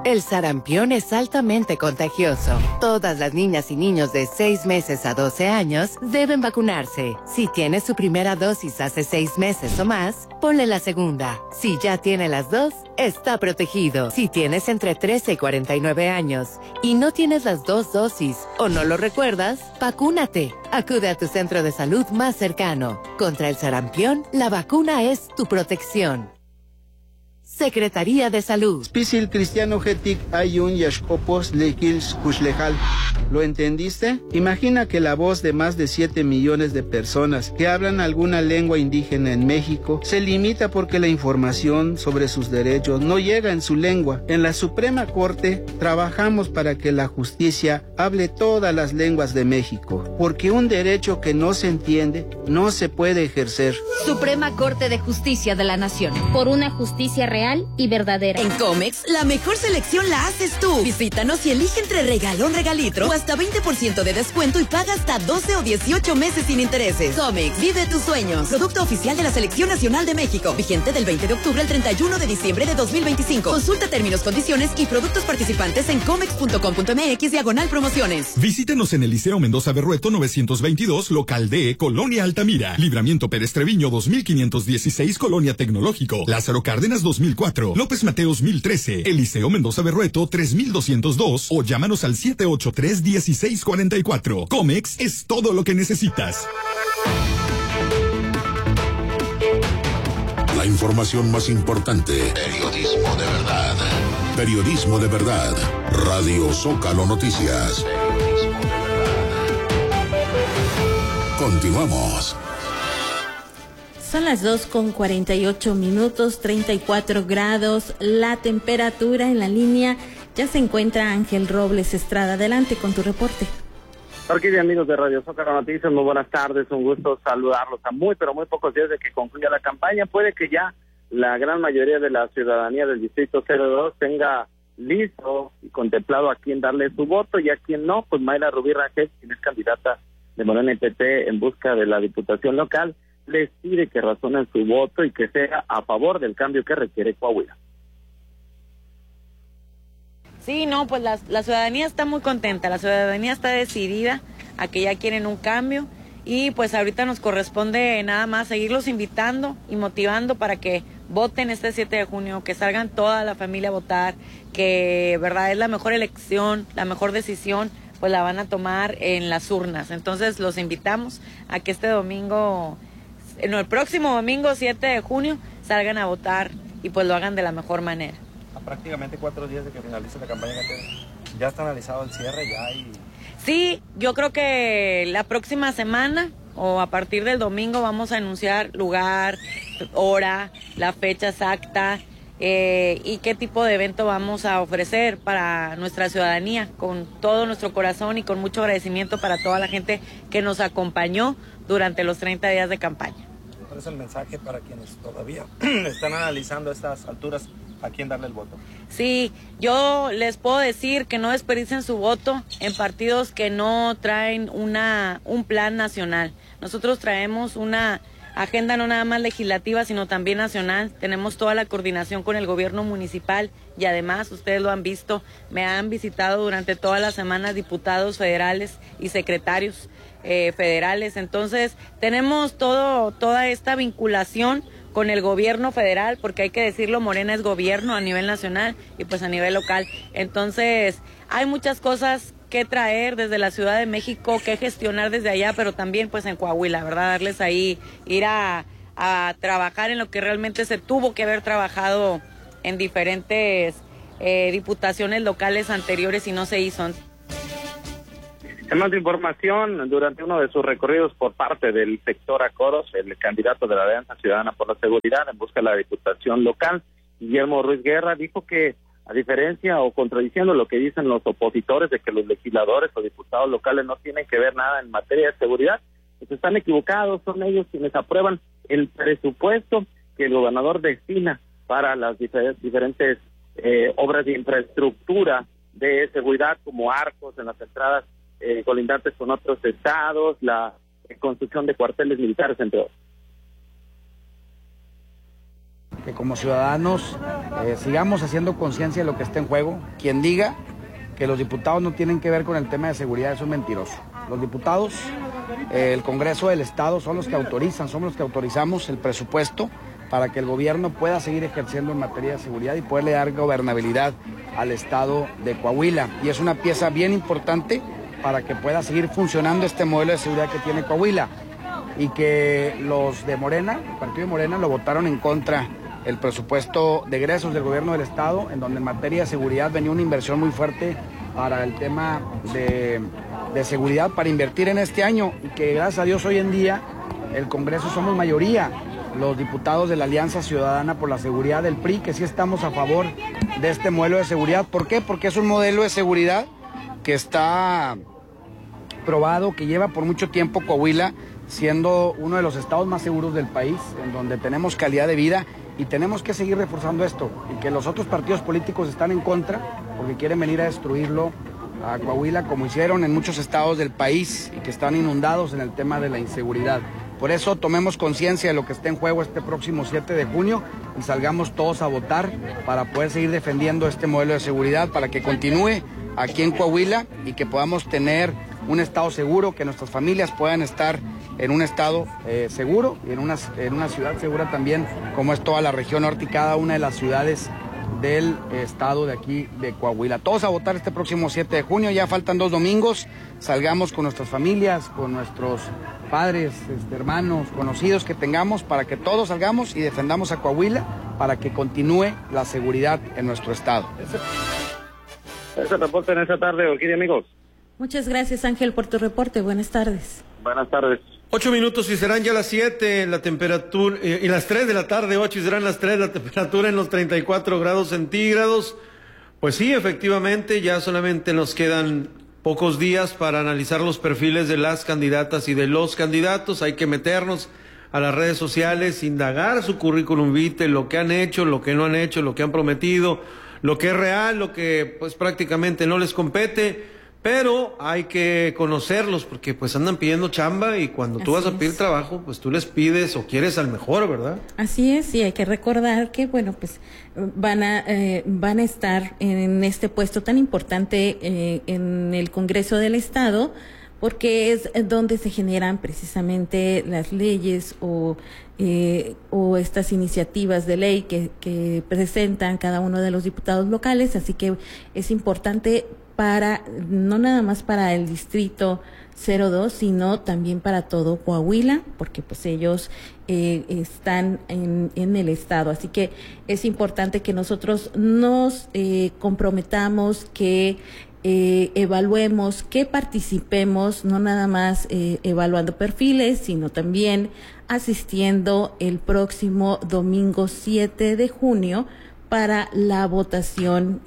El sarampión es altamente contagioso. Todas las niñas y niños de 6 meses a 12 años deben vacunarse. Si tiene su primera dosis hace 6 meses o más, ponle la segunda. Si ya tiene las dos, está protegido. Si tienes entre 13 y 49 años y no tienes las 2 dosis o no lo recuerdas, vacúnate. Acude a tu centro de salud más cercano. Contra el sarampión, la vacuna es tu protección. Secretaría de Salud. Spisil Cristiano Getic Ayun Yashkopos Lekils Kuslejal. ¿Lo entendiste? Imagina que la voz de más de 7 millones de personas que hablan alguna lengua indígena en México se limita porque la información sobre sus derechos no llega en su lengua. En la Suprema Corte trabajamos para que la justicia hable todas las lenguas de México, porque un derecho que no se entiende no se puede ejercer. Suprema Corte de Justicia de la Nación. Por una justicia real y verdadera. En Comex, la mejor selección la haces tú. Visítanos y elige entre regalón, regalitro o hasta 20% de descuento y paga hasta 12 o 18 meses sin intereses. Comex, vive tus sueños. Producto oficial de la Selección Nacional de México. Vigente del 20 de octubre al 31 de diciembre de 2025. Consulta términos, condiciones y productos participantes en comex.com.mx/promociones. Visítenos en el Liceo Mendoza Berrueto 922, local D, Colonia Altamira. Libramiento Pérez Treviño 2516, Colonia Tecnológico. Lázaro Cárdenas 2004, López Mateos 1013, Eliseo Mendoza Berrueto 3202 o llámanos al 783-1644. Comex es todo lo que necesitas. La información más importante. Periodismo de verdad. Periodismo de verdad. Radio Zócalo Noticias. Periodismo de verdad. Continuamos. Son las 2:48, 34 grados, la temperatura. En la línea ya se encuentra Ángel Robles Estrada. Adelante con tu reporte. Queridos amigos de Radio Zócalo Noticias, muy buenas tardes, un gusto saludarlos a muy pocos días de que concluya la campaña. Puede que ya la gran mayoría de la ciudadanía del Distrito 02 tenga listo y contemplado a quién darle su voto y a quién no. Pues Mayra Rubí Rangel, quien es candidata de Morena y PT en busca de la diputación local, les pide que razonen su voto y que sea a favor del cambio que requiere Coahuila. Sí, no, pues la ciudadanía está muy contenta, la ciudadanía está decidida a que ya quieren un cambio y pues ahorita nos corresponde nada más seguirlos invitando y motivando para que voten este 7 de junio, que salgan toda la familia a votar, que verdad es la mejor elección, la mejor decisión, pues la van a tomar en las urnas. Entonces los invitamos a que este domingo, no, el próximo domingo 7 de junio salgan a votar y pues lo hagan de la mejor manera. A prácticamente 4 días de que finalice la campaña, ¿ya está analizado el cierre? Sí, yo creo que la próxima semana o a partir del domingo vamos a anunciar lugar, hora, la fecha exacta y qué tipo de evento vamos a ofrecer para nuestra ciudadanía, con todo nuestro corazón y con mucho agradecimiento para toda la gente que nos acompañó durante los 30 días de campaña. ¿Cuál es el mensaje para quienes todavía están analizando a estas alturas a quién darle el voto? Sí, yo les puedo decir que no desperdicien su voto en partidos que no traen un plan nacional. Nosotros traemos una agenda no nada más legislativa, sino también nacional. Tenemos toda la coordinación con el gobierno municipal y además, ustedes lo han visto, me han visitado durante todas las semanas diputados federales y secretarios federales. Entonces, tenemos toda esta vinculación con el gobierno federal, porque hay que decirlo, Morena es gobierno a nivel nacional y pues a nivel local. Entonces, hay muchas cosas que traer desde la Ciudad de México, que gestionar desde allá, pero también pues en Coahuila, ¿verdad? Darles ahí, ir a trabajar en lo que realmente se tuvo que haber trabajado en diferentes diputaciones locales anteriores y no se hizo. En más información, durante uno de sus recorridos por parte del sector Acoros, el candidato de la Alianza Ciudadana por la Seguridad en busca de la diputación local, Guillermo Ruiz Guerra, dijo que, a diferencia o contradiciendo lo que dicen los opositores de que los legisladores o diputados locales no tienen que ver nada en materia de seguridad, pues están equivocados, son ellos quienes aprueban el presupuesto que el gobernador destina para las diferentes obras de infraestructura de seguridad, como arcos en las entradas colindantes con otros estados, la construcción de cuarteles militares, entre otros. que como ciudadanos sigamos haciendo conciencia de lo que está en juego. Quien diga que los diputados no tienen que ver con el tema de seguridad es un mentiroso. Los diputados, el Congreso del Estado son los que autorizan, somos los que autorizamos el presupuesto para que el gobierno pueda seguir ejerciendo en materia de seguridad y poderle dar gobernabilidad al estado de Coahuila. Y es una pieza bien importante para que pueda seguir funcionando este modelo de seguridad que tiene Coahuila. Y que los de Morena, el partido de Morena, lo votaron en contra el presupuesto de egresos del gobierno del estado, en donde en materia de seguridad venía una inversión muy fuerte para el tema de seguridad, para invertir en este año, y que gracias a Dios hoy en día el Congreso somos mayoría, los diputados de la Alianza Ciudadana por la Seguridad del PRI, que sí estamos a favor de este modelo de seguridad. ¿Por qué? Porque es un modelo de seguridad que está probado, que lleva por mucho tiempo Coahuila siendo uno de los estados más seguros del país, en donde tenemos calidad de vida, y tenemos que seguir reforzando esto, y que los otros partidos políticos están en contra porque quieren venir a destruirlo a Coahuila, como hicieron en muchos estados del país y que están inundados en el tema de la inseguridad. Por eso tomemos conciencia de lo que está en juego este próximo 7 de junio y salgamos todos a votar para poder seguir defendiendo este modelo de seguridad, para que continúe aquí en Coahuila y que podamos tener un estado seguro, que nuestras familias puedan estar en un estado seguro y en una ciudad segura también, como es toda la región norte y cada una de las ciudades del estado de aquí de Coahuila. Todos a votar este próximo 7 de junio, ya faltan 2 domingos, salgamos con nuestras familias, con nuestros padres, hermanos, conocidos que tengamos, para que todos salgamos y defendamos a Coahuila, para que continúe la seguridad en nuestro estado. Ese reporte en esta tarde, Orquídea, amigos. Muchas gracias, Ángel, por tu reporte. Buenas tardes. Buenas tardes. 8 minutos y serán ya las 7, la temperatura, y las 3 de la tarde, 8 y serán las 3, la temperatura en los 34 grados centígrados. Pues sí, efectivamente, ya solamente nos quedan pocos días para analizar los perfiles de las candidatas y de los candidatos. Hay que meternos a las redes sociales, indagar su currículum vitae, lo que han hecho, lo que no han hecho, lo que han prometido, lo que es real, lo que pues prácticamente no les compete. Pero hay que conocerlos porque pues andan pidiendo chamba y cuando tú vas a pedir trabajo, pues tú les pides o quieres al mejor, ¿verdad? Así es, y hay que recordar que, bueno, pues van a estar en este puesto tan importante en el Congreso del Estado, porque es donde se generan precisamente las leyes o estas iniciativas de ley que presentan cada uno de los diputados locales, así que es importante no nada más para el distrito 02, sino también para todo Coahuila, porque pues ellos están en el estado, así que es importante que nosotros nos comprometamos, que evaluemos, que participemos, no nada más evaluando perfiles, sino también asistiendo el próximo domingo 7 de junio para la votación,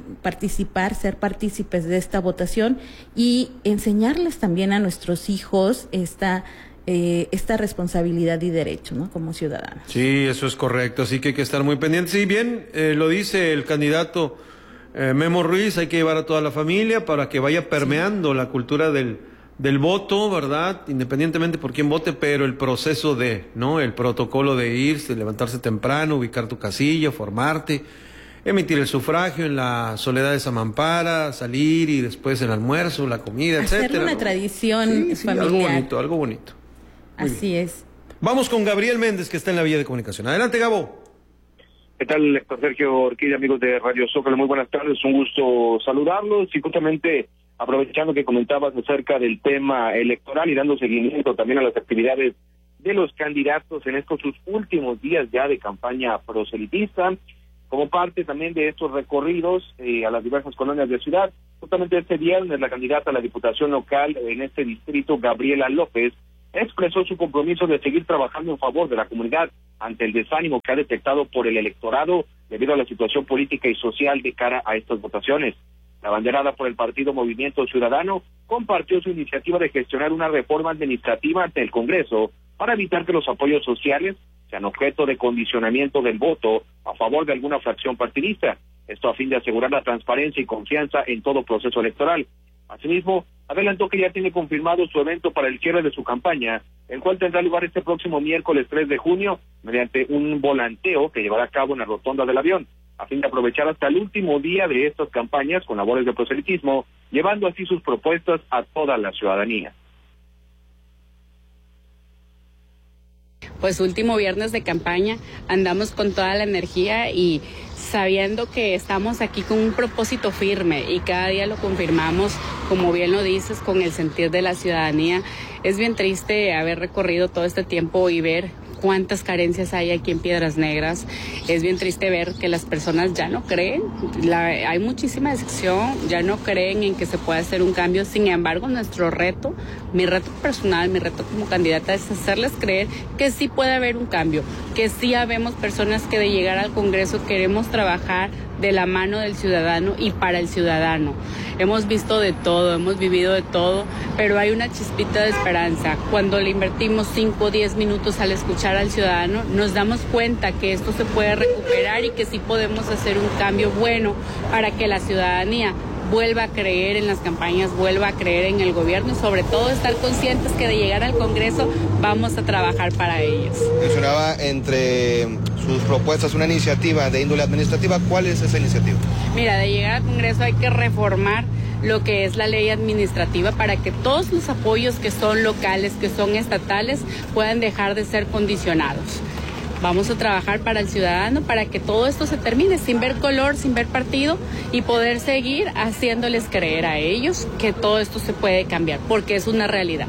ser partícipes de esta votación y enseñarles también a nuestros hijos esta responsabilidad y derecho, ¿no? Como ciudadanos. Sí, eso es correcto, así que hay que estar muy pendientes. Y bien, lo dice el candidato Memo Ruiz, hay que llevar a toda la familia para que vaya permeando la cultura del voto, ¿verdad? Independientemente por quién vote, pero el proceso el protocolo de irse, levantarse temprano, ubicar tu casilla, formarte, emitir el sufragio en la Soledad de Samampara, salir y después el almuerzo, la comida, etcétera. Hacer una tradición familiar. Algo bonito. Así es. Vamos con Gabriel Méndez, que está en la vía de comunicación. Adelante, Gabo. ¿Qué tal, Héctor Sergio Orquídea, amigos de Radio Zócalo? Muy buenas tardes, un gusto saludarlos y justamente aprovechando que comentabas acerca del tema electoral y dando seguimiento también a las actividades de los candidatos en estos sus últimos días ya de campaña proselitista, como parte también de estos recorridos a las diversas colonias de ciudad. Justamente este viernes la candidata a la Diputación local en este distrito, Gabriela López, expresó su compromiso de seguir trabajando en favor de la comunidad ante el desánimo que ha detectado por el electorado debido a la situación política y social de cara a estas votaciones. La abanderada por el partido Movimiento Ciudadano compartió su iniciativa de gestionar una reforma administrativa ante el Congreso para evitar que los apoyos sociales sean objeto de condicionamiento del voto a favor de alguna fracción partidista. Esto a fin de asegurar la transparencia y confianza en todo proceso electoral. Asimismo, adelantó que ya tiene confirmado su evento para el cierre de su campaña, el cual tendrá lugar este próximo miércoles 3 de junio, mediante un volanteo que llevará a cabo en la rotonda del avión, a fin de aprovechar hasta el último día de estas campañas con labores de proselitismo, llevando así sus propuestas a toda la ciudadanía. Pues último viernes de campaña, andamos con toda la energía y sabiendo que estamos aquí con un propósito firme y cada día lo confirmamos, como bien lo dices, con el sentir de la ciudadanía. Es bien triste haber recorrido todo este tiempo y ver cuántas carencias hay aquí en Piedras Negras. Es bien triste ver que las personas ya no creen, hay muchísima decepción, ya no creen en que se pueda hacer un cambio. Sin embargo, nuestro reto, mi reto personal, mi reto como candidata es hacerles creer que sí puede haber un cambio, que sí habemos personas que de llegar al Congreso queremos trabajar de la mano del ciudadano y para el ciudadano. Hemos visto de todo, hemos vivido de todo, pero hay una chispita de esperanza. Cuando le invertimos 5 o 10 minutos al escuchar al ciudadano, nos damos cuenta que esto se puede recuperar y que sí podemos hacer un cambio bueno para que la ciudadanía vuelva a creer en las campañas, vuelva a creer en el gobierno y sobre todo estar conscientes que de llegar al Congreso vamos a trabajar para ellos. Mencionaba entre sus propuestas una iniciativa de índole administrativa. ¿Cuál es esa iniciativa? Mira, de llegar al Congreso hay que reformar lo que es la ley administrativa para que todos los apoyos que son locales, que son estatales, puedan dejar de ser condicionados. Vamos a trabajar para el ciudadano, para que todo esto se termine, sin ver color, sin ver partido, y poder seguir haciéndoles creer a ellos que todo esto se puede cambiar, porque es una realidad.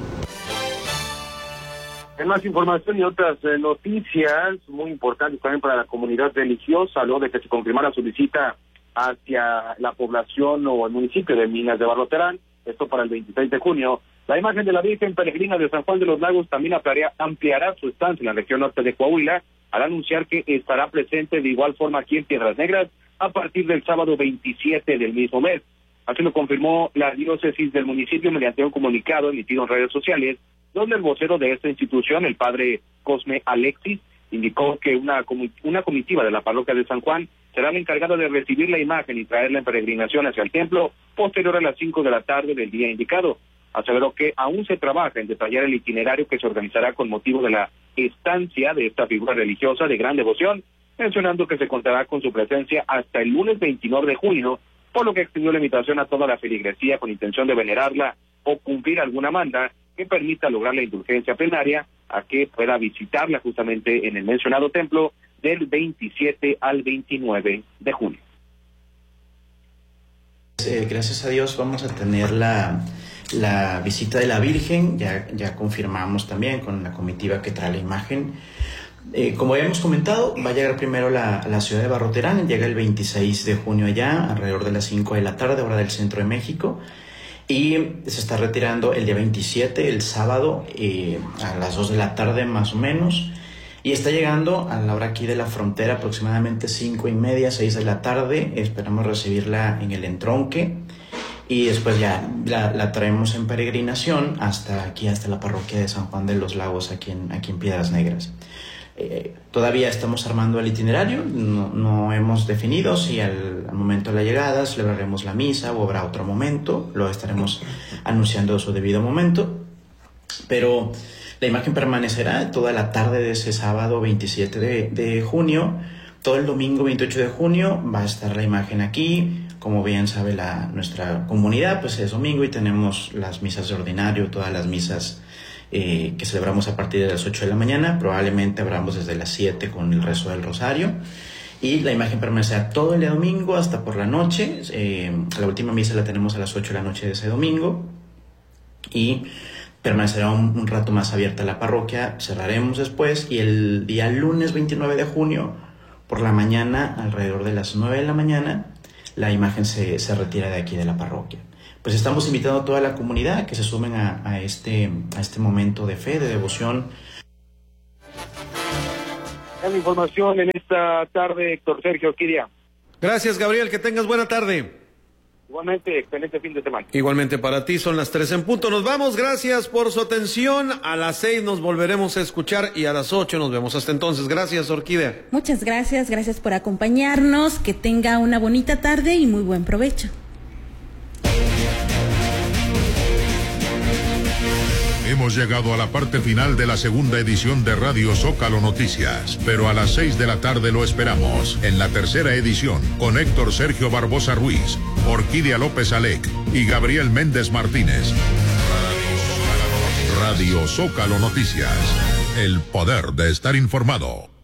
En más información y otras noticias muy importantes también para la comunidad religiosa, luego de que se confirmara su visita hacia la población o el municipio de Minas de Barroterán, esto para el 26 de junio, la imagen de la Virgen Peregrina de San Juan de los Lagos también ampliará su estancia en la región norte de Coahuila, al anunciar que estará presente de igual forma aquí en Piedras Negras a partir del sábado 27 del mismo mes. Así lo confirmó la diócesis del municipio mediante un comunicado emitido en redes sociales, donde el vocero de esta institución, el padre Cosme Alexis, indicó que una comitiva de la parroquia de San Juan será la encargada de recibir la imagen y traerla en peregrinación hacia el templo posterior a las 5 de la tarde del día indicado. Aseveró que aún se trabaja en detallar el itinerario que se organizará con motivo de la estancia de esta figura religiosa de gran devoción, mencionando que se contará con su presencia hasta el lunes 29 de junio, por lo que extendió la invitación a toda la feligresía con intención de venerarla o cumplir alguna manda que permita lograr la indulgencia plenaria a que pueda visitarla justamente en el mencionado templo del 27 al 29 de junio. Gracias a Dios vamos a tener la visita de la Virgen, ya confirmamos también con la comitiva que trae la imagen. Como habíamos comentado, va a llegar primero a la ciudad de Barroterán, llega el 26 de junio allá, alrededor de las 5 de la tarde, hora del centro de México, y se está retirando el día 27, el sábado, a las 2 de la tarde más o menos, y está llegando a la hora aquí de la frontera, aproximadamente 5:30, 6 de la tarde. Esperamos recibirla en el entronque y después ya la traemos en peregrinación hasta la parroquia de San Juan de los Lagos, aquí en Piedras Negras. Todavía estamos armando el itinerario, no hemos definido si al momento de la llegada celebraremos la misa o habrá otro momento, lo estaremos anunciando a su debido momento, pero la imagen permanecerá toda la tarde de ese sábado 27 de junio, todo el domingo 28 de junio va a estar la imagen aquí. Como bien sabe nuestra comunidad, pues es domingo y tenemos las misas de ordinario, todas las misas que celebramos a partir de las 8 de la mañana, probablemente abramos desde las 7 con el rezo del rosario, y la imagen permanecerá todo el día domingo hasta por la noche. La última misa la tenemos a las 8 de la noche de ese domingo, y permanecerá un rato más abierta la parroquia, cerraremos después, y el día lunes 29 de junio, por la mañana, alrededor de las 9 de la mañana, la imagen se retira de aquí de la parroquia. Pues estamos invitando a toda la comunidad que se sumen a este momento de fe, de devoción. La información en esta tarde, Héctor Sergio Orquídea. Gracias, Gabriel, que tengas buena tarde. Igualmente, excelente fin de semana. Igualmente para ti, son las 3 en punto. Nos vamos, gracias por su atención. A las 6 nos volveremos a escuchar y a las 8 nos vemos. Hasta entonces, gracias, Orquídea. Muchas gracias por acompañarnos. Que tenga una bonita tarde y muy buen provecho. Hemos llegado a la parte final de la segunda edición de Radio Zócalo Noticias, pero a las 6 de la tarde lo esperamos en la tercera edición con Héctor Sergio Barbosa Ruiz, Orquídea López Alec y Gabriel Méndez Martínez. Radio Zócalo Noticias, el poder de estar informado.